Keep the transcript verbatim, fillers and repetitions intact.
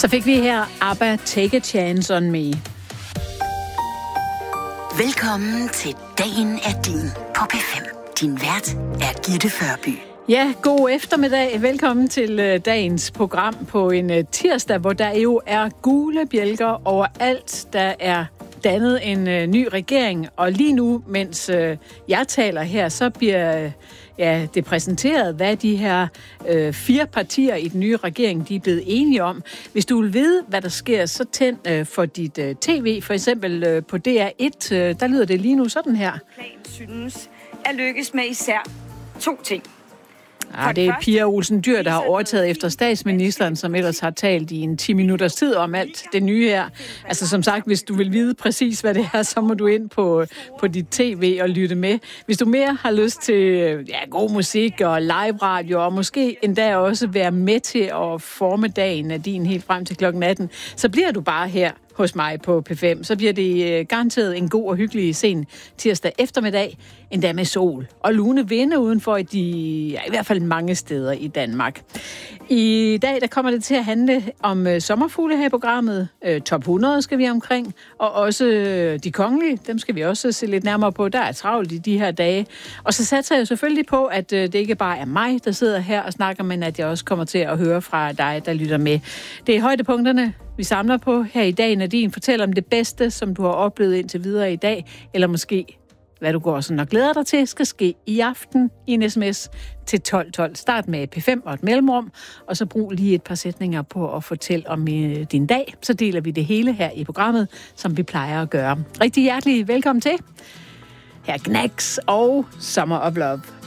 Så fik vi her ABBA Take a Chance on Me. Velkommen til Dagen er din på P fem. Din vært er Gitte Førby. Ja, god eftermiddag. Velkommen til uh, dagens program på en uh, tirsdag, hvor der jo er gule bjælker overalt. Der er dannet en uh, ny regering, og lige nu, mens uh, jeg taler her, så bliver uh, ja, det præsenteret, hvad de her uh, fire partier i den nye regering, de er blevet enige om. Hvis du vil vide, hvad der sker, så tænd uh, for dit uh, tv, for eksempel uh, på D R et, uh, der lyder det lige nu sådan her. Plan synes at lykkes med især to ting. Ja, det er Pia Olsen Dyhr, der har overtaget efter statsministeren, som ellers har talt i en ti minutters tid om alt det nye her. Altså som sagt, hvis du vil vide præcis, hvad det er, så må du ind på, på dit tv og lytte med. Hvis du mere har lyst til ja, god musik og live radio, og måske endda også være med til at forme dagen af din helt frem til klokken atten, så bliver du bare her hos mig på P fem. Så bliver det garanteret en god og hyggelig sen tirsdag eftermiddag, endda med sol og lune vinde udenfor i, de, ja, i hvert fald mange steder i Danmark. I dag der kommer det til at handle om uh, sommerfugle her i programmet. Uh, top hundrede skal vi omkring, og også uh, de kongelige, dem skal vi også se lidt nærmere på. Der er travlt i de her dage. Og så satser jeg selvfølgelig på, at uh, det ikke bare er mig, der sidder her og snakker, men at jeg også kommer til at høre fra dig, der lytter med. Det er højdepunkterne, vi samler på her i dag. Nadine, fortæl om det bedste, som du har oplevet indtil videre i dag, eller måske hvad du går sådan og glæder dig til, skal ske i aften i en sms til tolv tolv. Start med P fem og et mellemrum, og så brug lige et par sætninger på at fortælle om øh, din dag. Så deler vi det hele her i programmet, som vi plejer at gøre. Rigtig hjertelig velkommen til. Her Knacks og Summer of Love.